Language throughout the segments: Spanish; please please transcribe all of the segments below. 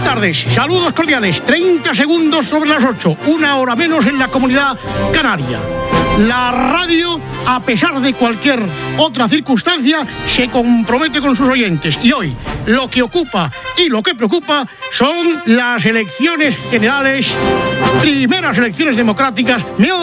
tardes, saludos cordiales, 30 segundos sobre las 8, una hora menos en la Comunidad Canaria. La radio, a pesar de cualquier otra circunstancia, se compromete con sus oyentes. Y hoy, lo que ocupa y lo que preocupa son las elecciones generales, primeras elecciones democráticas,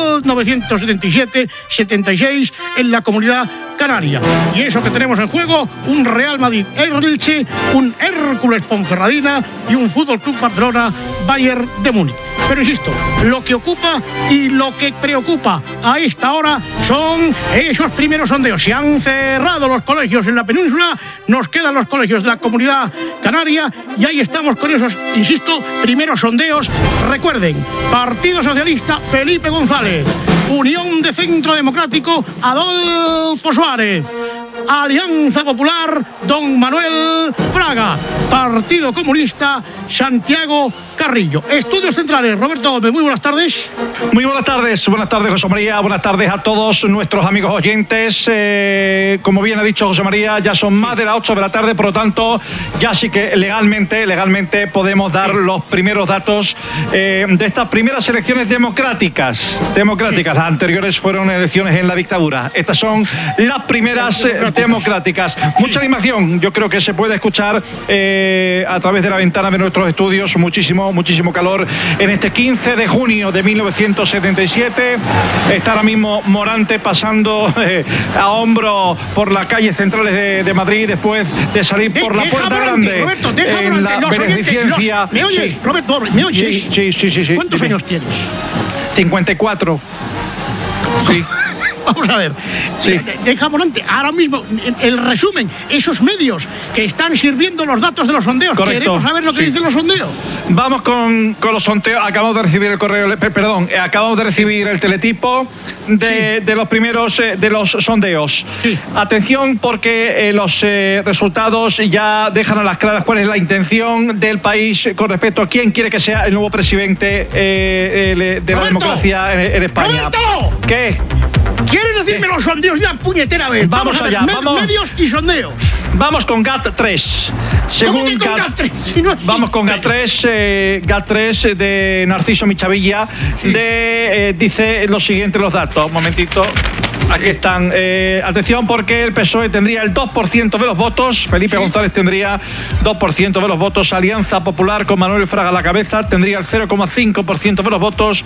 1977-76, en la Comunidad Canaria. Y eso que tenemos en juego, un Real Madrid-Elche, un Hércules Ponferradina y un Fútbol Club Barcelona-Bayern de Múnich. Pero insisto, lo que ocupa y lo que preocupa a esta hora son esos primeros sondeos. Se han cerrado los colegios en la península, nos quedan los colegios de la Comunidad Canaria y ahí estamos con esos, insisto, primeros sondeos. Recuerden, Partido Socialista, Felipe González. Unión de Centro Democrático, Adolfo Suárez. Alianza Popular, Don Manuel Fraga. Partido Comunista, Santiago Carrillo. Estudios Centrales, Roberto Gómez, muy buenas tardes. Muy buenas tardes, José María, buenas tardes a todos nuestros amigos oyentes. Como bien ha dicho José María, ya son más de las 8 de la tarde, por lo tanto, ya sí que legalmente podemos dar los primeros datos de estas primeras elecciones democráticas. Las anteriores fueron elecciones en la dictadura. Estas son las primeras democráticas. Mucha animación, yo creo que se puede escuchar a través de la ventana de nuestros estudios, muchísimo calor en este 15 de junio de 1977. Está ahora mismo Morante pasando a hombro por las calles centrales de Madrid después de salir por la Puerta Grande. Roberto, en la beneficencia. ¿Me oyes, sí. Roberto? ¿Me oyes? Sí. ¿Cuántos años tienes? 54. Sí. Vamos a ver, sí. Deja Morante, ahora mismo, el resumen, esos medios que están sirviendo los datos de los sondeos. Correcto. Queremos saber lo que dicen los sondeos. Vamos con los sondeos. Acabamos de recibir el correo, acabamos de recibir el teletipo de los primeros de los sondeos. Sí. Atención, porque los resultados ya dejan a las claras cuál es la intención del país con respecto a quién quiere que sea el nuevo presidente de la democracia en España. ¡Roberto! ¿Qué? ¿Quieres decirme los sondeos ya, puñetera vez? Vamos allá, vamos. Medios y sondeos. Vamos con GAT3. Según GAT3. Si no vamos con GAT3. GAT3 de Narciso Michavilla. Dice lo siguiente los datos. Un momentito. Aquí están. Atención, porque el PSOE tendría el 2% de los votos. Felipe González tendría 2% de los votos. Alianza Popular con Manuel Fraga a la cabeza tendría el 0,5% de los votos.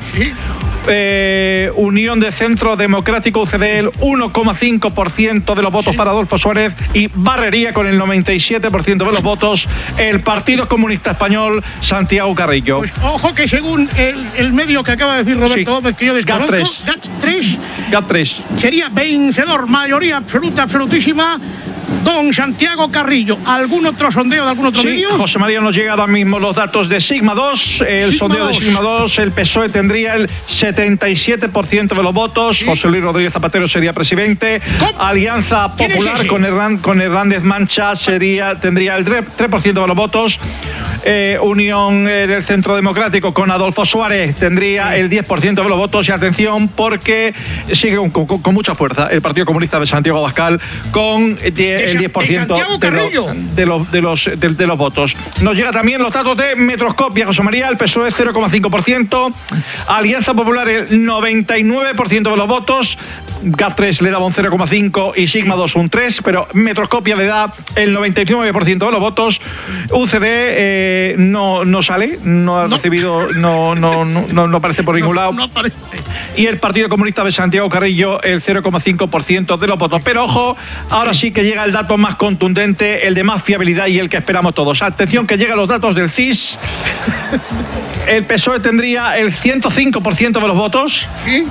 Unión de Centro Democrático, UCD, el 1,5% de los votos para Adolfo Suárez, y barrería con el 97% de los votos el Partido Comunista Español, Santiago Carrillo. Pues ojo que según el medio que acaba de decir Roberto Gómez, que yo desconozco, GAT3 sería vencedor, mayoría absolutísima, don Santiago Carrillo. ¿Algún otro sondeo de algún otro medio? José María, nos llega ahora mismo los datos de Sigma 2. El sondeo de Sigma 2, el PSOE tendría el 77% de los votos. José Luis Rodríguez Zapatero sería presidente. Alianza Popular con Hernández Mancha tendría el 3% de los votos. Unión del Centro Democrático con Adolfo Suárez tendría el 10% de los votos. Y atención, porque sigue con mucha fuerza el Partido Comunista de Santiago Abascal con el 10% de los votos. Nos llega también los datos de Metroscopia, José María. El PSOE 0,5%, Alianza Popular el 99% de los votos, GAT3 le daba un 0,5 y Sigma 2 un 3, pero Metroscopia le da el 99% de los votos. UCD no sale, no ha recibido, no aparece por ningún lado. No aparece. Y el Partido Comunista de Santiago Carrillo el 0,5% de los votos. Pero ojo, ahora sí que llega el dato más contundente, el de más fiabilidad y el que esperamos todos. Atención, que llegan los datos del CIS. El PSOE tendría el 105% de los votos. ¿Sí?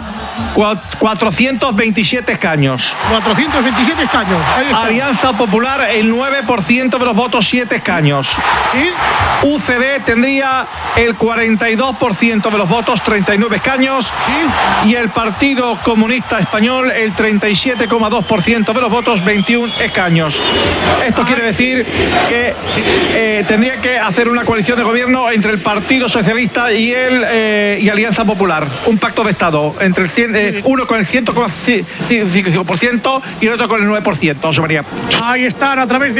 427 escaños. 427 escaños. Alianza Popular el 9% de los votos, 7 escaños. ¿Sí? UCD tendría el 42% de los votos, 39 escaños. ¿Sí? Y el Partido Comunista Español el 37,2% de los votos, 21 escaños. Esto quiere decir que tendría que hacer una coalición de gobierno entre el Partido Socialista y Alianza Popular. Un pacto de Estado entre uno con el 100,5% y el otro con el 9%, José María. Ahí están a través de